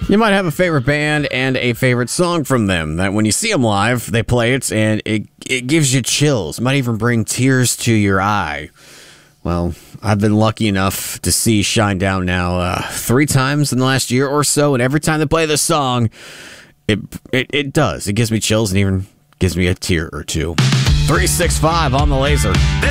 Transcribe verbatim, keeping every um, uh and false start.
You might have a favorite band and a favorite song from them that when you see them live, they play it and it it gives you chills. It might even bring tears to your eye. Well, I've been lucky enough to see Shinedown now uh, three times in the last year or so, and every time they play this song, it, it it does. It gives me chills and even gives me a tear or two. three six five on the laser.